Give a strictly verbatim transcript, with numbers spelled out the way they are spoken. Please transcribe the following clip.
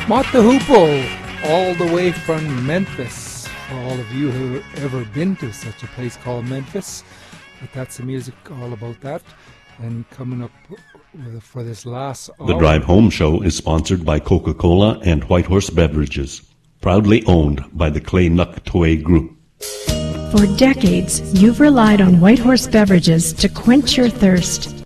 Mott the Hoople, all the way from Memphis. For all of you who have ever been to such a place called Memphis. But that's the music all about that. And coming up for this last hour. The Drive Home Show is sponsored by Coca-Cola and Whitehorse Beverages. Proudly owned by the Clay Nuck Group. For decades, you've relied on Whitehorse Beverages to quench your thirst.